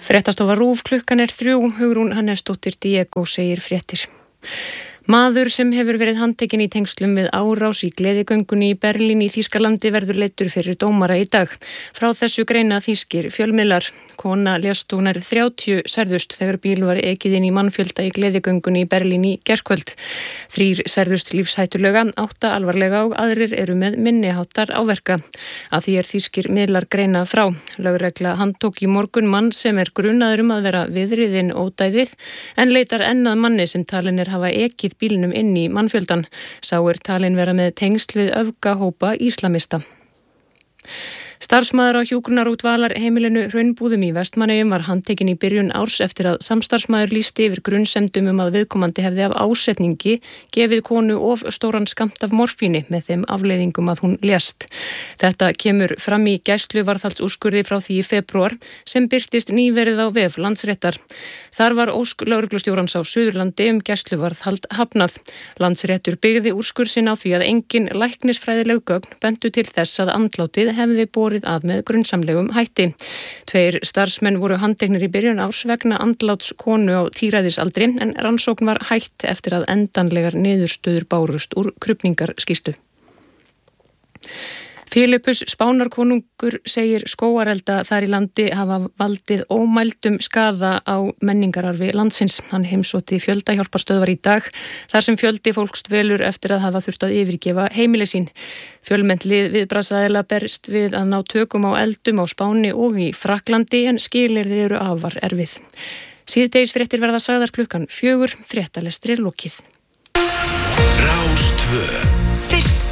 Fréttastofa RÚV, klukkan 3, Hugrún Hannesdóttir Diego segir fréttir. Maður sem hefur verið handtekinn í tengslum við árás í gleðigöngunni í Berlín í Þýskalandi verður leiddur fyrir dómara í dag. Frá þessu greina þýskir fjölmiðlar. Kona lést og nær 30 særðust þegar bíl var ekið inn í mannfjölda í gleðigöngunni í Berlín í gærkvöld. 3 særðust lífshættulega, 8 alvarlega og aðrir eru með minniháttar áverka. Af því þýskir miðlar greina frá. Lögregla handtók í morgun mann sem grunaður að vera viðriðinn ódæðið en leitar enn að manni sem talin hafa ekið bílnum inn í mannfjöldan. Sá talin vera með tengsl við öfgahópa íslamista. Starfsmaður á hjúkrunarútvalar heimilinu Hraunbúðum í Vestmannaeyjum var handtekinn í byrjun árs eftir að samstarfsmaður lýsti yfir grunnsemdum að viðkomandi hefði af ásetningi gefið konu of stóran skammt af morfíni með þeim afleiðingum að hún lést. Þetta kemur fram í gæsluvarðhaldsúrskurði frá því í febrúar sem birtist nýverið á vef Landsréttar. Þar var ósk lögreglustjórans á Suðurlandi gæsluvarðhald hafnað. Landsréttur byggði úrskurð sinn á því að engin læknisfræðileg gögn bentu til þess að andlátið hefði borið að með grunnsamlegum hætti. 2 starfsmenn voru handteknir í byrjun árs vegna andláts konu á tíræðisaldri en rannsókn var hætt eftir að endanlegar niðurstöður bárust úr krufningarskýrslu. Filippus Spánarkonungur segir skógarelda þar í landi hafa valdið ómældum skaða á menningararfi landsins. Hann heimsótti fjöldahjálparstöðvar í dag þar sem fjöldi fólks dvelur eftir að hafa þurft að yfirgefa heimili sín. Fjölmennt lið viðbragðsaðila berst við að ná tökum á eldum á Spáni og í Frakklandi en skilyrði eru afar erfið. Síðdegisfréttir verða sagðar klukkan 4, fréttalestri lokið. Rás 2. Fyrst